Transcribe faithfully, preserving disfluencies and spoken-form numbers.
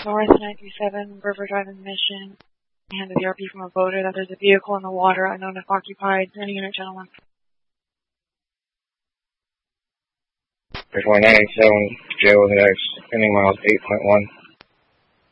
North ninety-seven, River Drive in Mission. I have the R P from a boater that there's a vehicle in the water unknown if occupied. Any unit, gentlemen. Air nine eighty-seven, Joe, the next pending miles eight point one.